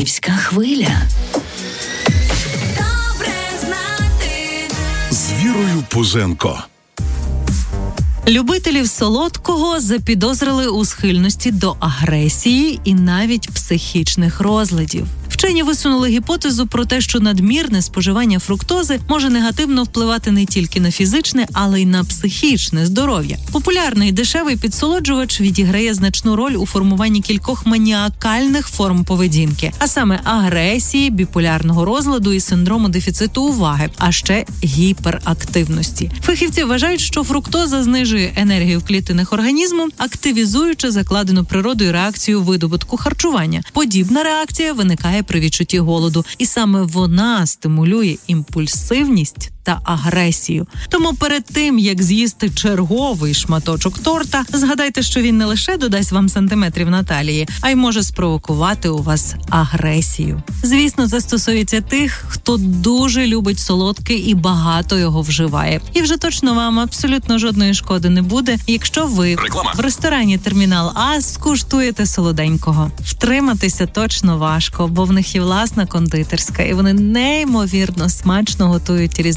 Львівська хвиля. Добре знати. З Вірою Пузенко. Любителів солодкого запідозрили у схильності до агресії і навіть психічних розладів. Вчені висунули гіпотезу про те, що надмірне споживання фруктози може негативно впливати не тільки на фізичне, але й на психічне здоров'я. Популярний дешевий підсолоджувач відіграє значну роль у формуванні кількох маніакальних форм поведінки, а саме агресії, біполярного розладу і синдрому дефіциту уваги, а ще гіперактивності. Фахівці вважають, що фруктоза знижує енергію в клітинах організму, активізуючи закладену природою реакцію видобутку харчування. Подібна реакція виникає при відчутті голоду, і саме вона стимулює імпульсивність та агресію. Тому перед тим, як з'їсти черговий шматочок торта, згадайте, що він не лише додасть вам сантиметрів на талії, а й може спровокувати у вас агресію. Звісно, це стосується тих, хто дуже любить солодке і багато його вживає. І вже точно вам абсолютно жодної шкоди не буде, якщо ви в ресторані «Термінал А» скуштуєте солоденького. Втриматися точно важко, бо в них є власна кондитерська, і вони неймовірно смачно готують різні